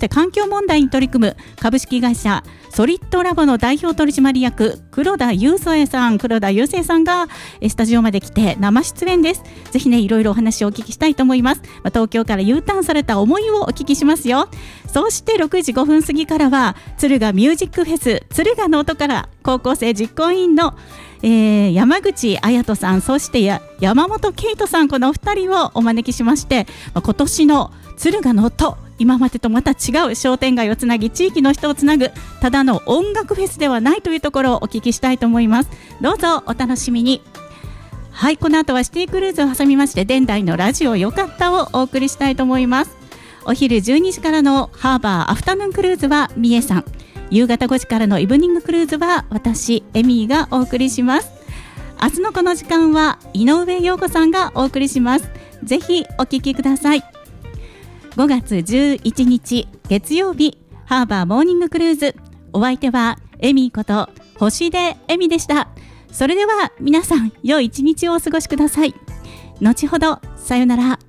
して環境問題に取り組む株式会社ソリッドラボの代表取締役黒田雄生さんがスタジオまで来て生出演です。ぜひね、いろいろお話をお聞きしたいと思います。東京から U ターンされた思いをお聞きしますよ。そして6時5分過ぎからは敦賀ミュージックフェス敦賀の音から高校生実行委員の山口彩人さん、そして山本圭人さん、このお二人をお招きしまして、今年の敦賀の音、今までとまた違う商店街をつなぎ地域の人をつなぐただの音楽フェスではないというところをお聞きしたいと思います。どうぞお楽しみに。はい、この後はシティクルーズを挟みまして現代のラジオよかったをお送りしたいと思います。お昼12時からのハーバーアフタヌーンクルーズはみえさん、夕方5時からのイブニングクルーズは私エミーがお送りします。明日のこの時間は井上陽子さんがお送りします。ぜひお聞きください。5月11日月曜日、ハーバーモーニングクルーズ、お相手はエミーこと星出エミでした。それでは皆さん、良い一日をお過ごしください。後ほど、さよなら。